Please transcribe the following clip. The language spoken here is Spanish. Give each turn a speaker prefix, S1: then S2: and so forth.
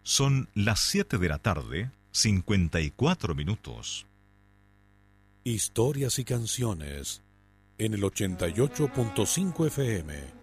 S1: Son las 7 de la tarde, 54 minutos.
S2: Historias y canciones en el 88.5 FM.